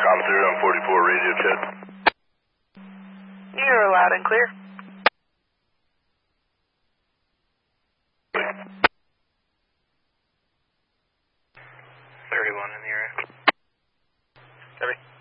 Commander on 44 radio check. You're loud and clear. In the area. Copy.